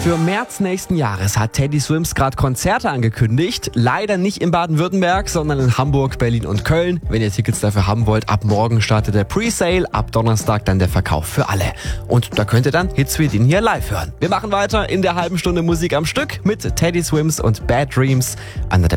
Für März nächsten Jahres hat Teddy Swims gerade Konzerte angekündigt. Leider nicht in Baden-Württemberg, sondern in Hamburg, Berlin und Köln. Wenn ihr Tickets dafür haben wollt, ab morgen startet der Presale, ab Donnerstag dann der Verkauf für alle. Und da könnt ihr dann Hits wie den hier live hören. Wir machen weiter in der halben Stunde Musik am Stück mit Teddy Swims und Bad Dreams. Einer der